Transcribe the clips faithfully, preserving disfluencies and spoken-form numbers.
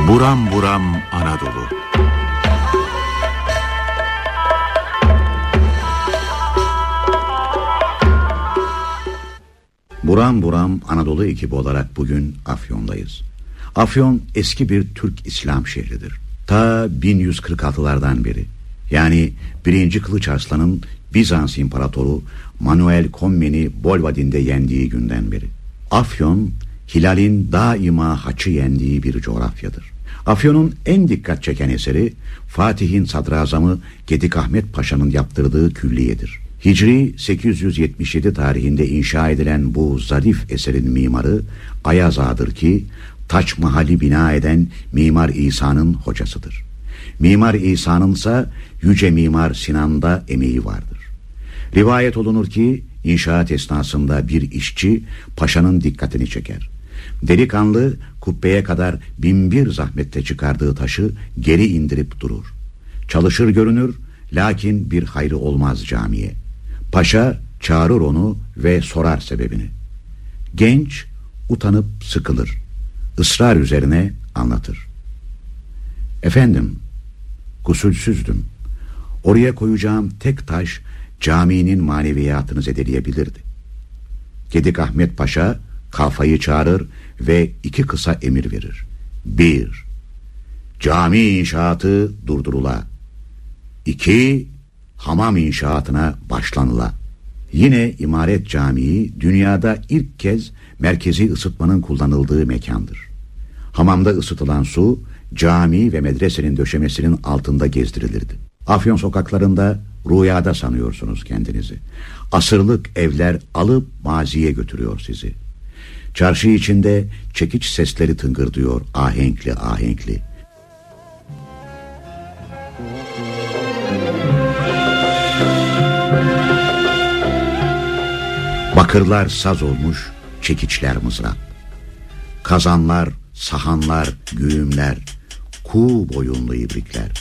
Buram buram Anadolu. Buram buram Anadolu ekibi olarak bugün Afyon'dayız. Afyon eski bir Türk İslam şehridir. Ta bin yüz kırk altılardan beri, yani birinci Kılıç Arslan'ın Bizans İmparatoru Manuel Comneni Bolvadin'de yendiği günden beri. Afyon, hilalin daima haçı yendiği bir coğrafyadır. Afyon'un en dikkat çeken eseri Fatih'in sadrazamı Gedikahmet Paşa'nın yaptırdığı külliyedir. Hicri sekiz yüz yetmiş yedi tarihinde inşa edilen bu zarif eserin mimarı Ayaz Ağa'dır ki Taç Mahal'i bina eden Mimar İsa'nın hocasıdır. Mimar İsa'nın ise Yüce Mimar Sinan'da emeği vardır. Rivayet olunur ki inşaat esnasında bir işçi paşanın dikkatini çeker. Delikanlı kubbeye kadar bin bir zahmette çıkardığı taşı geri indirip durur. Çalışır görünür, lakin bir hayrı olmaz camiye. Paşa çağırır onu ve sorar sebebini. Genç utanıp sıkılır. Israr üzerine anlatır. Efendim, gusülsüzdüm. Oraya koyacağım tek taş caminin maneviyatını zedeleyebilirdi. Gedikahmet Paşa kafayı çağırır ve iki kısa emir verir. Bir, cami inşaatı durdurula. İki, hamam inşaatına başlanıla. Yine İmaret Camii dünyada ilk kez merkezi ısıtmanın kullanıldığı mekandır. Hamamda ısıtılan su cami ve medresenin döşemesinin altında gezdirilirdi. Afyon sokaklarında rüyada sanıyorsunuz kendinizi. Asırlık evler alıp maziye götürüyor sizi. Çarşı içinde çekiç sesleri tıngırdıyor ahenkli ahenkli. Bakırlar saz olmuş, çekiçler mızrap. Kazanlar, sahanlar, güğümler, kuğu boyunlu ibrikler.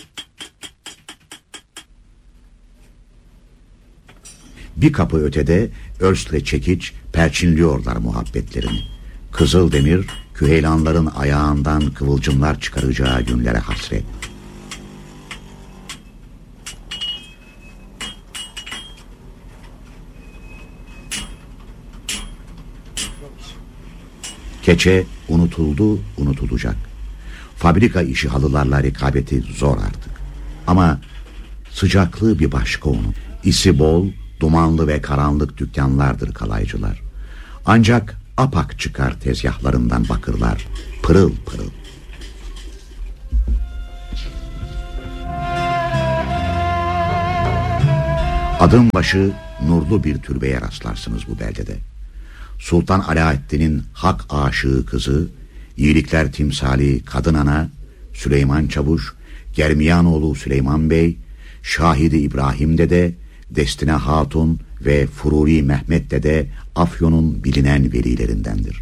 Bir kapı ötede örsle çekiç perçinliyorlar muhabbetlerini. Kızıldemir, küheylanların ayağından kıvılcımlar çıkaracağı günlere hasret. Keçe unutuldu, unutulacak. Fabrika işi halılarla rekabeti zor artık. Ama sıcaklığı bir başka onun. İsi bol, dumanlı ve karanlık dükkanlardır kalaycılar. Ancak apak çıkar tezgahlarından bakırlar, pırıl pırıl. Adım başı nurlu bir türbeye rastlarsınız bu beldede. Sultan Alaaddin'in hak aşığı kızı, iyilikler timsali kadın ana, Süleyman Çavuş, Germiyanoğlu Süleyman Bey, Şahidi İbrahim Dede, Destine Hatun ve Fururi Mehmet Dede Afyon'un bilinen velilerindendir.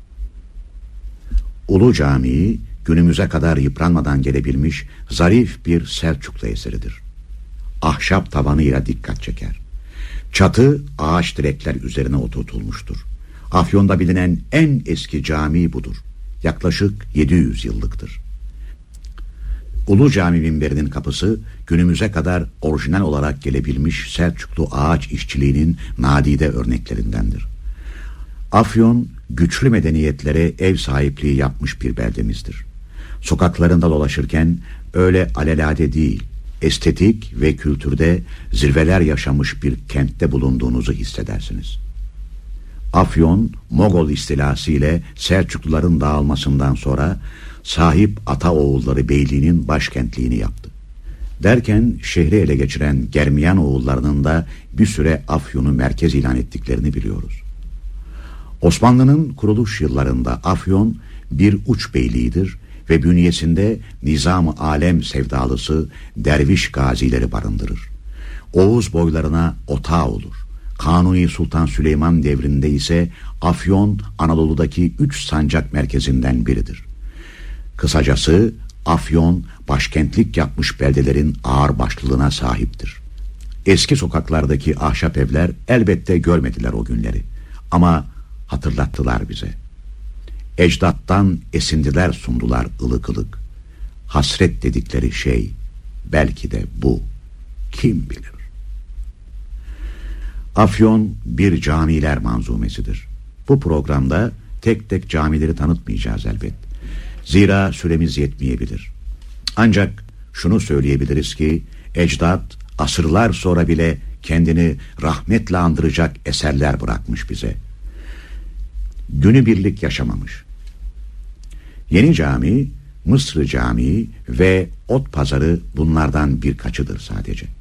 Ulu Camii günümüze kadar yıpranmadan gelebilmiş zarif bir Selçuklu eseridir. Ahşap tavanıyla dikkat çeker. Çatı ağaç direkler üzerine oturtulmuştur. Afyon'da bilinen en eski cami budur. Yaklaşık yedi yüz yıllıktır. Ulu Cami minberinin kapısı günümüze kadar orijinal olarak gelebilmiş Selçuklu ağaç işçiliğinin nadide örneklerindendir. Afyon güçlü medeniyetlere ev sahipliği yapmış bir beldemizdir. Sokaklarında dolaşırken öyle alelade değil, estetik ve kültürde zirveler yaşamış bir kentte bulunduğunuzu hissedersiniz. Afyon, Mogol istilası ile Selçukluların dağılmasından sonra sahip Ataoğulları Beyliği'nin başkentliğini yaptı. Derken şehri ele geçiren Germiyanoğullarının da bir süre Afyon'u merkez ilan ettiklerini biliyoruz. Osmanlı'nın kuruluş yıllarında Afyon bir uç beyliğidir ve bünyesinde nizam-ı alem sevdalısı derviş gazileri barındırır. Oğuz boylarına otağı olur. Kanuni Sultan Süleyman devrinde ise Afyon Anadolu'daki üç sancak merkezinden biridir. Kısacası Afyon başkentlik yapmış beldelerin ağırbaşlılığına sahiptir. Eski sokaklardaki ahşap evler elbette görmediler o günleri ama hatırlattılar bize. ecdattan esintiler sundular ılık ılık. Hasret dedikleri şey belki de bu. Kim bilir? Afyon bir camiler manzumesidir. Bu programda tek tek camileri tanıtmayacağız elbet. Zira süremiz yetmeyebilir. Ancak şunu söyleyebiliriz ki ecdat asırlar sonra bile kendini rahmetle andıracak eserler bırakmış bize. Günübirlik yaşamamış. Yeni Cami, Mısır Camii ve Ot Pazarı bunlardan birkaçıdır sadece.